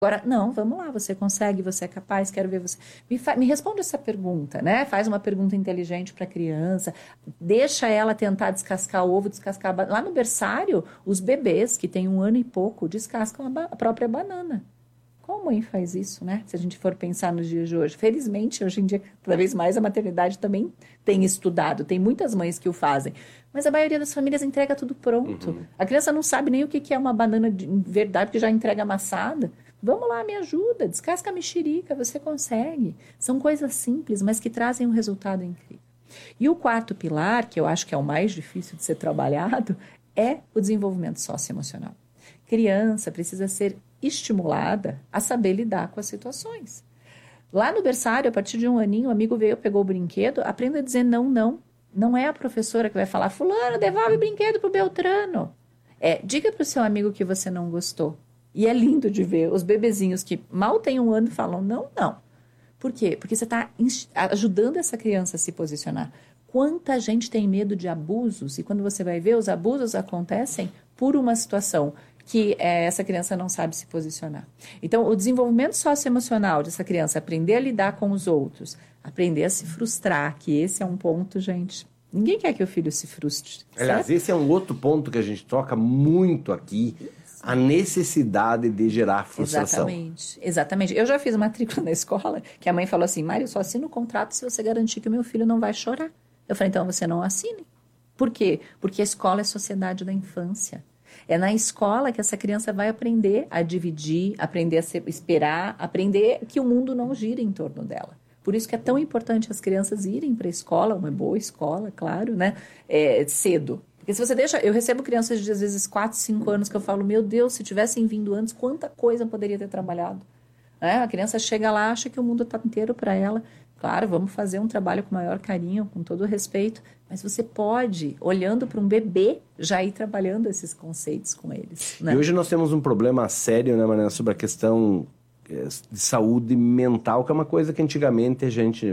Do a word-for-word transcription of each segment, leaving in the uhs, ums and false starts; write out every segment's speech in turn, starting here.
Agora, não, vamos lá, você consegue, você é capaz, quero ver você. Me, fa... me responde essa pergunta, né? Faz uma pergunta inteligente para a criança, deixa ela tentar descascar o ovo, descascar a banana. Lá no berçário, os bebês que têm um ano e pouco descascam a, ba... a própria banana. Como a mãe faz isso, né? Se a gente for pensar nos dias de hoje. Felizmente, hoje em dia, cada vez mais a maternidade também tem estudado. Tem muitas mães que o fazem. Mas a maioria das famílias entrega tudo pronto. Uhum. A criança não sabe nem o que é uma banana de verdade, porque já entrega amassada. Vamos lá, me ajuda, descasca a mexerica, você consegue. São coisas simples, mas que trazem um resultado incrível. E o quarto pilar, que eu acho que é o mais difícil de ser trabalhado, é o desenvolvimento socioemocional. Criança precisa ser estimulada a saber lidar com as situações. Lá no berçário, a partir de um aninho, o amigo veio, pegou o brinquedo, aprenda a dizer não, não. Não é a professora que vai falar, fulano, devolve o brinquedo pro Beltrano. É, diga para o seu amigo que você não gostou. E é lindo de ver os bebezinhos que mal têm um ano falam não, não. Por quê? Porque você está ajudando essa criança a se posicionar. Quanta gente tem medo de abusos e quando você vai ver, os abusos acontecem por uma situação que é, essa criança não sabe se posicionar. Então, o desenvolvimento socioemocional dessa criança, aprender a lidar com os outros, aprender a se frustrar, que esse é um ponto, gente. Ninguém quer que o filho se frustre. Aliás, certo? Esse é um outro ponto que a gente toca muito aqui. A necessidade de gerar frustração. Exatamente, exatamente. Eu já fiz matrícula na escola que a mãe falou assim, Mário, eu só assino o contrato se você garantir que o meu filho não vai chorar. Eu falei, então você não assine. Por quê? Porque a escola é a sociedade da infância. É na escola que essa criança vai aprender a dividir, aprender a se, esperar, aprender que o mundo não gira em torno dela. Por isso que é tão importante as crianças irem para a escola, uma boa escola, claro, né? É, cedo. Porque se você deixa... Eu recebo crianças de, às vezes, quatro, cinco anos que eu falo, meu Deus, se tivessem vindo antes, quanta coisa eu poderia ter trabalhado. É, a criança chega lá, acha que o mundo está inteiro para ela. Claro, vamos fazer um trabalho com maior carinho, com todo o respeito, mas você pode, olhando para um bebê, já ir trabalhando esses conceitos com eles. Né? E hoje nós temos um problema sério, né, Mariana, sobre a questão de saúde mental, que é uma coisa que antigamente a gente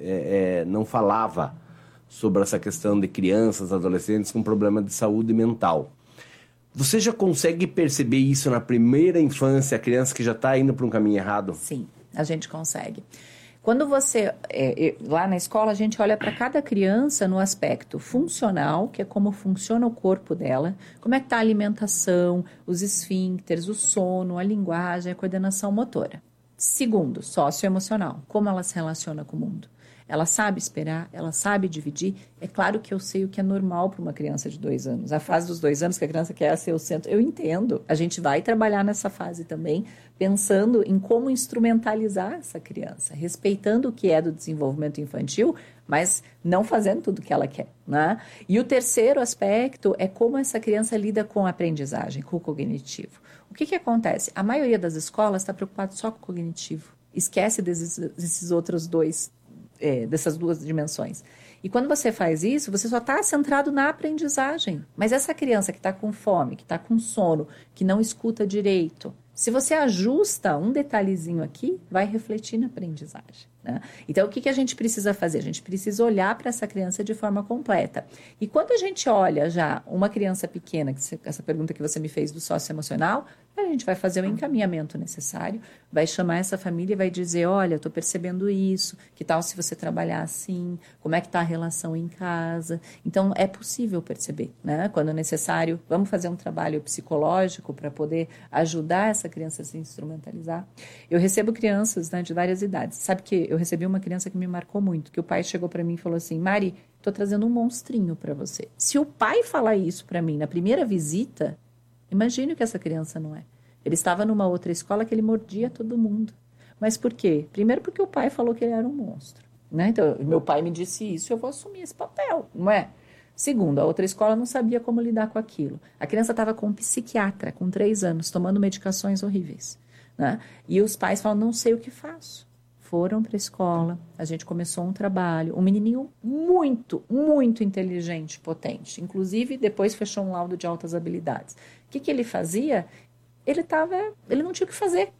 é, é, não falava sobre essa questão de crianças, adolescentes com problema de saúde mental. Você já consegue perceber isso na primeira infância, a criança que já está indo para um caminho errado? Sim, a gente consegue. Quando você, é, lá na escola, a gente olha para cada criança no aspecto funcional, que é como funciona o corpo dela, como é que está a alimentação, os esfíncteres, o sono, a linguagem, a coordenação motora. Segundo, socioemocional, como ela se relaciona com o mundo. Ela sabe esperar, ela sabe dividir. É claro que eu sei o que é normal para uma criança de dois anos. A fase dos dois anos que a criança quer ser o centro, eu entendo. A gente vai trabalhar nessa fase também, pensando em como instrumentalizar essa criança, respeitando o que é do desenvolvimento infantil, mas não fazendo tudo o que ela quer, né? E o terceiro aspecto é como essa criança lida com a aprendizagem, com o cognitivo. O que que acontece? A maioria das escolas está preocupada só com o cognitivo. Esquece desses, desses outros dois É, dessas duas dimensões. E quando você faz isso, você só está centrado na aprendizagem. Mas essa criança que está com fome, que está com sono, que não escuta direito, se você ajusta um detalhezinho aqui, vai refletir na aprendizagem. Né? Então, o que, que a gente precisa fazer? A gente precisa olhar para essa criança de forma completa. E quando a gente olha já uma criança pequena, que você, essa pergunta que você me fez do socioemocional, a gente vai fazer o encaminhamento necessário, vai chamar essa família e vai dizer, olha, estou percebendo isso, que tal se você trabalhar assim, como é que está a relação em casa. Então, é possível perceber, né? Quando necessário, vamos fazer um trabalho psicológico para poder ajudar essa criança a se instrumentalizar. Eu recebo crianças, né, de várias idades. Sabe que eu recebi uma criança que me marcou muito, que o pai chegou para mim e falou assim, Mari, estou trazendo um monstrinho para você. Se o pai falar isso para mim na primeira visita, imagine o que essa criança não é. Ele estava numa outra escola que ele mordia todo mundo. Mas por quê? Primeiro porque o pai falou que ele era um monstro. Né? Então, meu pai me disse isso, eu vou assumir esse papel, não é? Segundo, a outra escola não sabia como lidar com aquilo. A criança estava com um psiquiatra, com três anos, tomando medicações horríveis. Né? E os pais falam, não sei o que faço. Foram para a escola, a gente começou um trabalho, um menininho muito, muito inteligente, potente. Inclusive, depois fechou um laudo de altas habilidades. O que, que ele fazia? Ele, tava, ele não tinha o que fazer.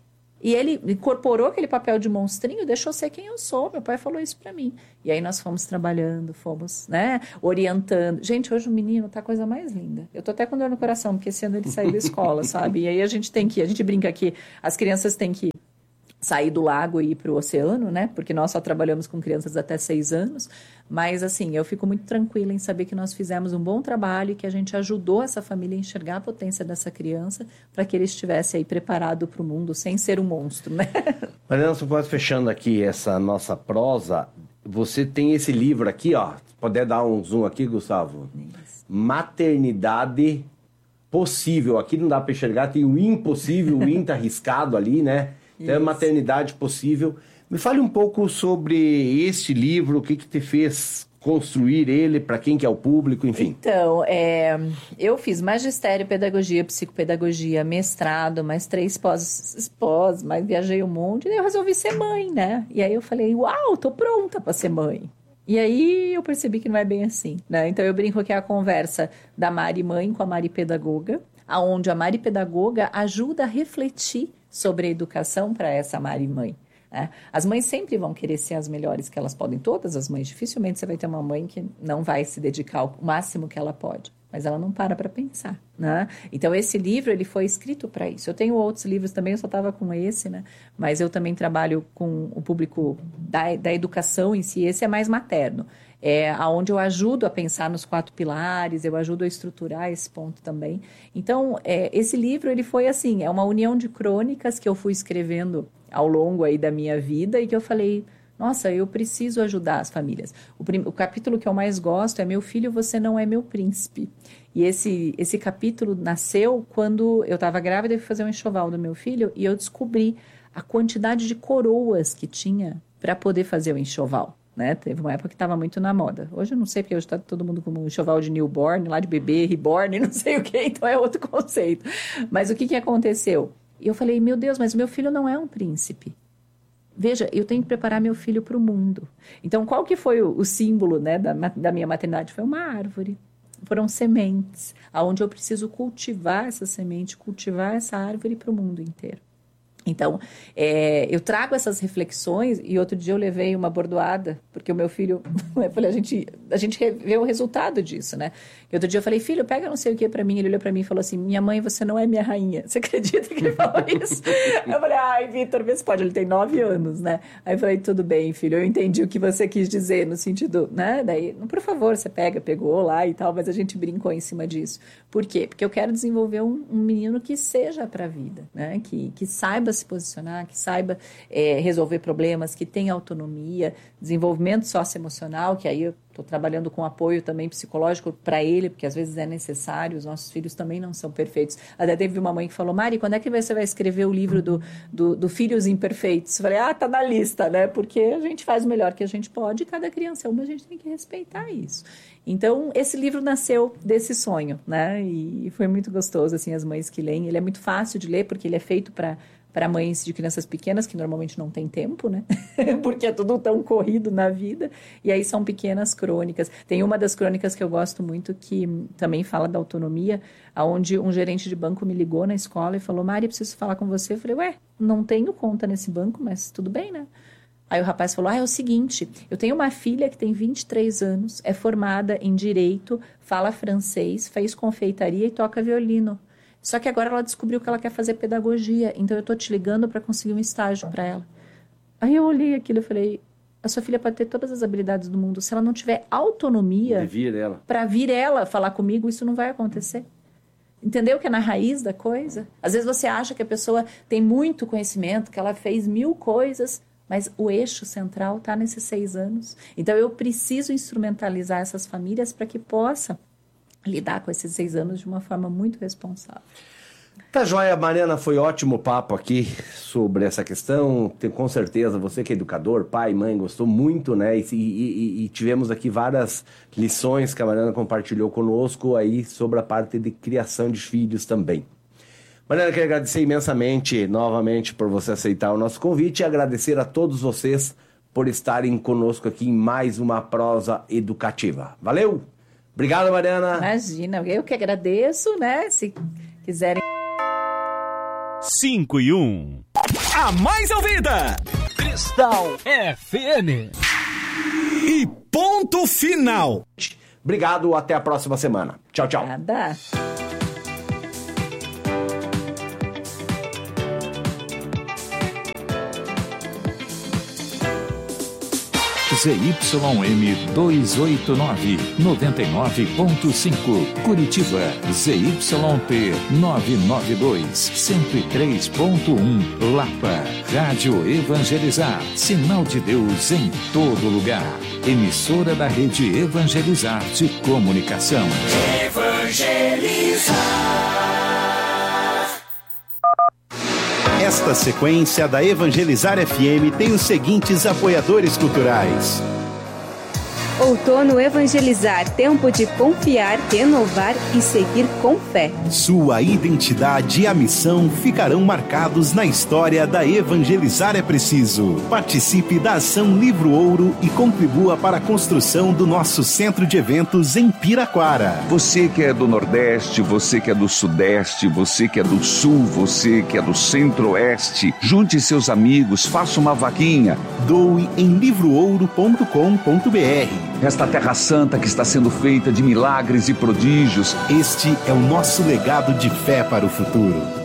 E ele incorporou aquele papel de monstrinho, deixou ser quem eu sou. Meu pai falou isso para mim. E aí nós fomos trabalhando, fomos, né, orientando. Gente, hoje o menino tá a coisa mais linda. Eu tô até com dor no coração, porque esse ano ele saiu da escola, sabe? E aí a gente tem que, a gente brinca aqui, as crianças têm que sair do lago e ir para o oceano, né? Porque nós só trabalhamos com crianças até seis anos. Mas, assim, eu fico muito tranquila em saber que nós fizemos um bom trabalho e que a gente ajudou essa família a enxergar a potência dessa criança para que ele estivesse aí preparado para o mundo sem ser um monstro, né? Mariana, só quase fechando aqui essa nossa prosa, você tem esse livro aqui, ó. Se puder dar um zoom aqui, Gustavo. Isso. Maternidade Possível. Aqui não dá para enxergar, tem o impossível, o in tá riscado ali, né? Então, é Maternidade Possível. Me fale um pouco sobre este livro, o que que te fez construir ele, para quem que é o público, enfim. Então, é, eu fiz magistério, pedagogia, psicopedagogia, mestrado, mais três pós, pós, mas viajei um monte, e daí eu resolvi ser mãe, né? E aí eu falei, uau, tô pronta para ser mãe. E aí eu percebi que não é bem assim, né? Então eu brinco que é a conversa da Mari mãe com a Mari pedagoga, aonde a Mari pedagoga ajuda a refletir sobre a educação para essa Mari mãe. Né? As mães sempre vão querer ser as melhores que elas podem, todas as mães. Dificilmente você vai ter uma mãe que não vai se dedicar ao máximo que ela pode, mas ela não para para pensar. Né? Então esse livro ele foi escrito para isso. Eu tenho outros livros também, eu só estava com esse, né? Mas eu também trabalho com o público da, da educação em si, esse é mais materno. É onde eu ajudo a pensar nos quatro pilares, eu ajudo a estruturar esse ponto também. Então, é, esse livro, ele foi assim, é uma união de crônicas que eu fui escrevendo ao longo aí da minha vida e que eu falei, nossa, eu preciso ajudar as famílias. O, prim, o capítulo que eu mais gosto é Meu Filho, Você Não É Meu Príncipe. E esse, esse capítulo nasceu quando eu estava grávida e fui fazer um enxoval do meu filho e eu descobri a quantidade de coroas que tinha para poder fazer o enxoval. Né? Teve uma época que estava muito na moda. Hoje eu não sei, porque hoje está todo mundo com um enxoval de newborn, lá de bebê, reborn, não sei o que, então é outro conceito. Mas o que, que aconteceu? E eu falei, meu Deus, mas meu filho não é um príncipe. Veja, eu tenho que preparar meu filho para o mundo. Então, qual que foi o, o símbolo, né, da, da minha maternidade? Foi uma árvore. Foram sementes, aonde eu preciso cultivar essa semente, cultivar essa árvore para o mundo inteiro. Então, é, eu trago essas reflexões e outro dia eu levei uma bordoada, porque o meu filho, eu falei, a gente, a gente vê o resultado disso, né? E outro dia eu falei, filho, pega não sei o que pra mim. Ele olhou pra mim e falou assim, minha mãe, você não é minha rainha. Você acredita que ele falou isso? Eu falei, ai, Vitor, vê se pode. Ele tem nove anos, né? Aí eu falei, tudo bem, filho, eu entendi o que você quis dizer no sentido, né? Daí, por favor, você pega, pegou lá e tal, mas a gente brincou em cima disso. Por quê? Porque eu quero desenvolver um, um menino que seja pra vida, né? Que, que saiba se posicionar, que saiba é, resolver problemas, que tenha autonomia, desenvolvimento socioemocional, que aí eu estou trabalhando com apoio também psicológico para ele, porque às vezes é necessário, os nossos filhos também não são perfeitos. Até teve uma mãe que falou, Mari, quando é que você vai escrever o livro do, do, do Filhos Imperfeitos? Eu falei, ah, tá na lista, né? Porque a gente faz o melhor que a gente pode e cada criança é uma, a gente tem que respeitar isso. Então, esse livro nasceu desse sonho, né? E foi muito gostoso, assim, as mães que leem. Ele é muito fácil de ler, porque ele é feito para para mães de crianças pequenas, que normalmente não tem tempo, né? Porque é tudo tão corrido na vida. E aí são pequenas crônicas. Tem uma das crônicas que eu gosto muito, que também fala da autonomia, onde um gerente de banco me ligou na escola e falou, Mari, preciso falar com você. Eu falei, ué, não tenho conta nesse banco, mas tudo bem, né? Aí o rapaz falou, ah, é o seguinte, eu tenho uma filha que tem vinte e três anos, é formada em Direito, fala francês, fez confeitaria e toca violino. Só que agora ela descobriu que ela quer fazer pedagogia, então eu estou te ligando para conseguir um estágio para ela. Aí eu olhei aquilo e falei, a sua filha pode ter todas as habilidades do mundo, se ela não tiver autonomia para vir ela falar comigo, isso não vai acontecer. Entendeu que é na raiz da coisa? Às vezes você acha que a pessoa tem muito conhecimento, que ela fez mil coisas, mas o eixo central está nesses seis anos. Então eu preciso instrumentalizar essas famílias para que possa lidar com esses seis anos de uma forma muito responsável. Tá joia, Mariana, foi ótimo papo aqui sobre essa questão. Tem, com certeza, você que é educador, pai, mãe, gostou muito, né? E, e, e tivemos aqui várias lições que a Mariana compartilhou conosco aí sobre a parte de criação de filhos também. Mariana, quero agradecer imensamente, novamente, por você aceitar o nosso convite e agradecer a todos vocês por estarem conosco aqui em mais uma prosa educativa. Valeu! Obrigado, Mariana. Imagina, eu que agradeço, né? Se quiserem. cinco e um. a mais ouvida. Cristal F M. E ponto final. Obrigado, até a próxima semana. Tchau, tchau. Nada. Z Y M duzentos e oitenta e nove, noventa e nove ponto cinco, Curitiba. Z Y P novecentos e noventa e dois, cento e três ponto um, Lapa. Rádio Evangelizar, sinal de Deus em todo lugar. Emissora da Rede Evangelizar de Comunicação. Evangelizar. Esta sequência da Evangelizar F M tem os seguintes apoiadores culturais. Outono Evangelizar, tempo de confiar, renovar e seguir com fé. Sua identidade e a missão ficarão marcados na história da Evangelizar é Preciso. Participe da ação Livro Ouro e contribua para a construção do nosso centro de eventos em Piraquara. Você que é do Nordeste, você que é do Sudeste, você que é do Sul, você que é do Centro-Oeste, junte seus amigos, faça uma vaquinha. Doe em livro ouro ponto com ponto b r. Esta terra santa que está sendo feita de milagres e prodígios. Este é o nosso legado de fé para o futuro.